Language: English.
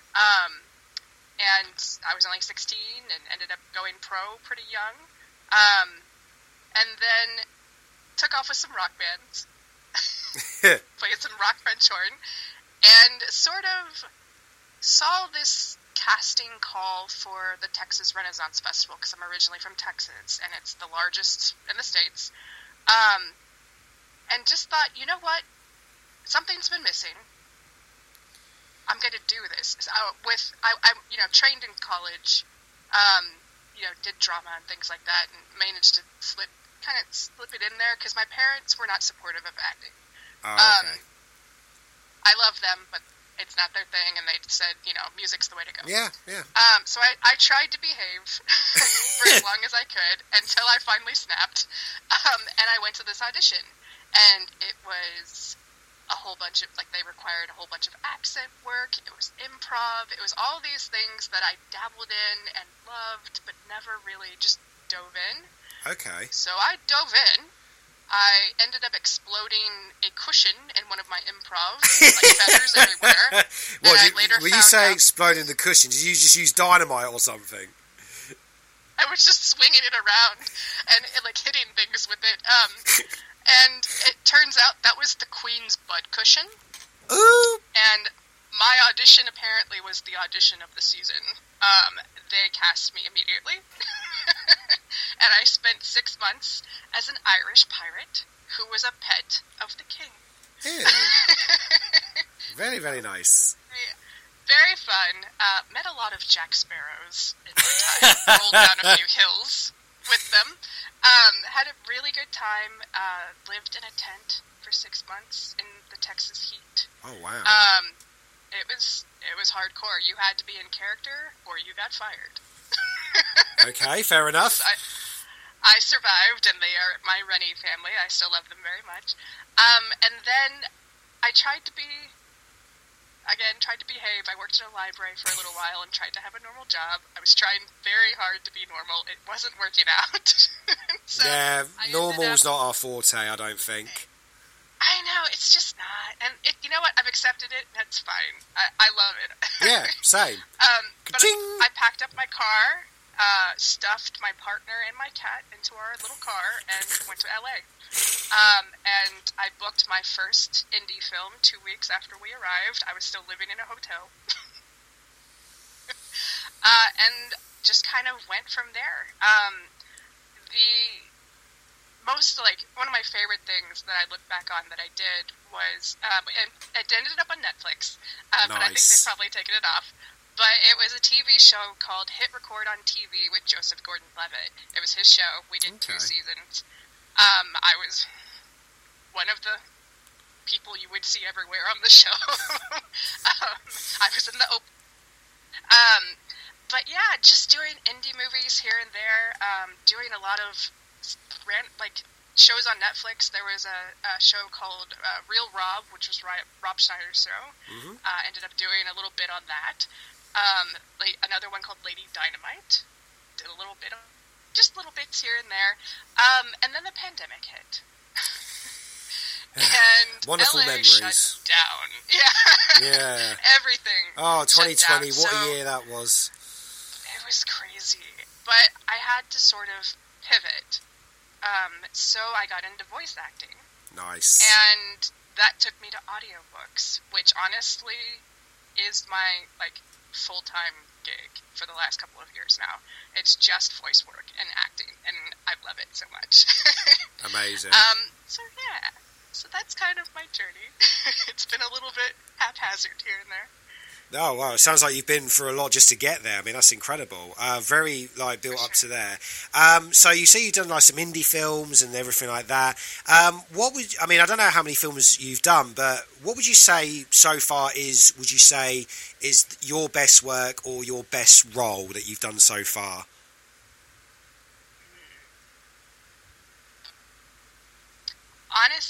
Um, and I was only 16 and ended up going pro pretty young. Um, and then took off with some rock bands, played some rock French horn, and sort of saw this casting call for the Texas Renaissance Festival, because I'm originally from Texas, and it's the largest in the States. And just thought, you know what? Something's been missing. I'm going to do this. So I trained in college, did drama and things like that, and managed to slip it in there, because my parents were not supportive of acting. Oh, okay. I love them, but it's not their thing, and they said, music's the way to go. Yeah, yeah. So I tried to behave for as long as I could, until I finally snapped, and I went to this audition, and it was a whole bunch of, they required a whole bunch of accent work, it was improv, it was all these things that I dabbled in and loved, but never really just dove in. Okay. So I dove in. I ended up exploding a cushion in one of my improvs, feathers everywhere. When you say exploding the cushion, did you just use dynamite or something? I was just swinging it around and hitting things with it. And it turns out that was the Queen's butt cushion. Ooh! And my audition apparently was the audition of the season. They cast me immediately. And I spent 6 months as an Irish pirate who was a pet of the king. Ew. Very, very nice. Very fun. Met a lot of Jack Sparrows in my time. Rolled down a few hills with them. Had a really good time. Lived in a tent for 6 months in the Texas heat. Oh, wow. It was hardcore. You had to be in character or you got fired. Okay, fair enough. I survived, and they are my Rennie family. I still love them very much. And then I tried to behave. I worked in a library for a little while and tried to have a normal job. I was trying very hard to be normal. It wasn't working out. So yeah, normal's not our forte, I don't think. I know, it's just not. And you know what? I've accepted it. That's fine. I love it. Yeah, same. But I packed up my car, stuffed my partner and my cat into our little car, and went to LA. And I booked my first indie film 2 weeks after we arrived. I was still living in a hotel. And just kind of went from there. One of my favorite things that I look back on that I did was, and it ended up on Netflix, nice. But I think they've probably taken it off. But it was a TV show called Hit Record on TV with Joseph Gordon-Levitt. It was his show. We did 2 seasons. I was one of the people you would see everywhere on the show. I was in the open. But yeah, just doing indie movies here and there, doing a lot of shows on Netflix. There was a show called Real Rob, which was Rob Schneider's show. Mm-hmm. Ended up doing a little bit on that. Another one called Lady Dynamite. Did a little bit of, just little bits here and there. And then the pandemic hit. And wonderful LA memories. Shut down. Yeah. Everything. Oh, 2020, what a year that was. It was crazy. But I had to sort of pivot. So I got into voice acting. Nice. And that took me to audiobooks, which honestly is my, full-time gig for the last couple of years now. It's just voice work and acting, and I love it so much. Amazing. So that's kind of my journey. It's been a little bit haphazard here and there. Oh, wow. It sounds like you've been through a lot just to get there. I mean, that's incredible. Very, built up to there. So you say you've done, some indie films and everything like that. I don't know how many films you've done, but what would you say so far is your best work or your best role that you've done so far? Honestly,